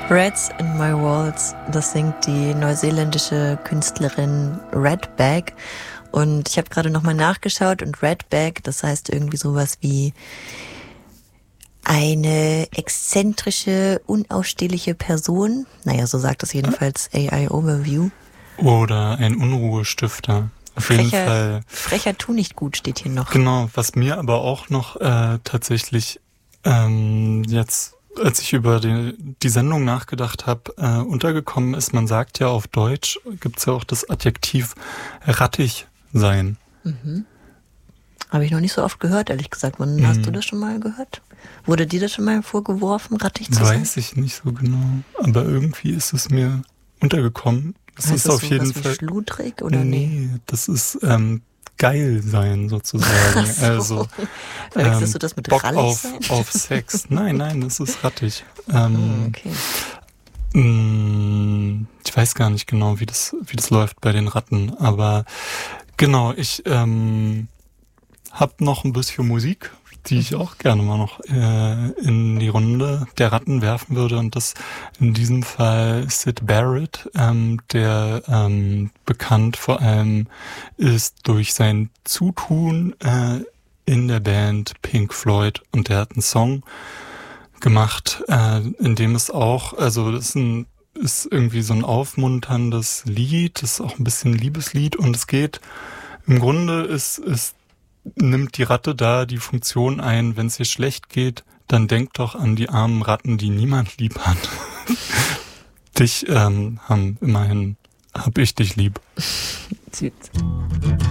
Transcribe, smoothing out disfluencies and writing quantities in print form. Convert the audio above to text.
Rats in My Walls, das singt die neuseeländische Künstlerin Ratbag. Und ich habe gerade nochmal nachgeschaut und Ratbag, das heißt irgendwie sowas wie eine exzentrische, unausstehliche Person. Naja, so sagt es jedenfalls AI Overview. Oder ein Unruhestifter. Auf jeden Fall. Frecher tu nicht gut steht hier noch. Genau, was mir aber auch noch tatsächlich jetzt, als ich über die Sendung nachgedacht habe, untergekommen ist, man sagt ja auf Deutsch, gibt's ja auch das Adjektiv rattig sein. Mhm. Habe ich noch nicht so oft gehört, ehrlich gesagt. Wann hast du das schon mal gehört? Wurde dir das schon mal vorgeworfen, rattig zu sein? Weiß ich nicht so genau, aber irgendwie ist es mir untergekommen. Das heißt ist auf jeden wie Fall schludrig oder nee, das ist geil sein sozusagen. So. Also verwechselst du das mit Bock rallig sein? auf Sex. Nein, das ist rattig. Okay. Ich weiß gar nicht genau, wie das läuft bei den Ratten, aber genau, ich habe noch ein bisschen Musik, die ich auch gerne mal noch in die Runde der Ratten werfen würde, und das in diesem Fall Syd Barrett, der bekannt vor allem ist durch sein Zutun in der Band Pink Floyd, und der hat einen Song gemacht, in dem es auch, also das ist irgendwie so ein aufmunterndes Lied, das ist auch ein bisschen ein Liebeslied, und es geht, im Grunde nimmt die Ratte da die Funktion ein, wenn es ihr schlecht geht, dann denk doch an die armen Ratten, die niemand lieb hat. Hab ich dich lieb. Süß.